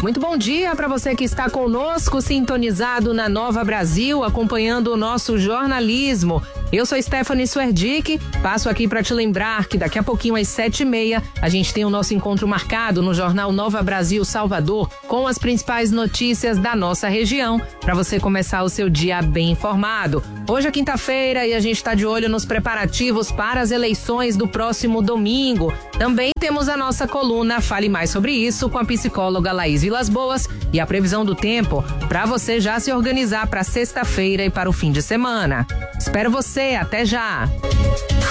Muito bom dia para você que está conosco, sintonizado na Nova Brasil, acompanhando o nosso jornalismo. Eu sou Stephanie Swerdick, passo aqui para te lembrar que daqui a pouquinho às 7h30 a gente tem o nosso encontro marcado no jornal Nova Brasil Salvador com as principais notícias da nossa região, para você começar o seu dia bem informado. Hoje é quinta-feira e a gente está de olho nos preparativos para as eleições do próximo domingo. Também temos a nossa coluna Fale Mais Sobre Isso com a psicóloga Laís Vilas Boas e a previsão do tempo para você já se organizar para sexta-feira e para o fim de semana. Espero você, até já!